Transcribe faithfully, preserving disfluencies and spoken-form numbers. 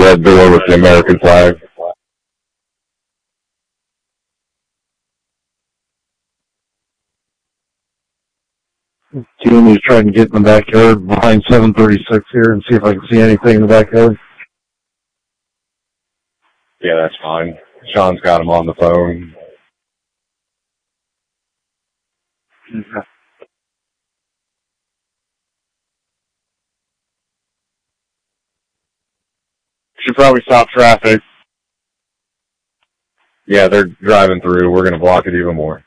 red door with the American flag. Jamie's trying to get in the backyard behind seven thirty-six here and see if I can see anything in the backyard. Yeah, that's fine. Sean's got him on the phone. Okay. Should probably stop traffic. Yeah, they're driving through. We're going to block it even more.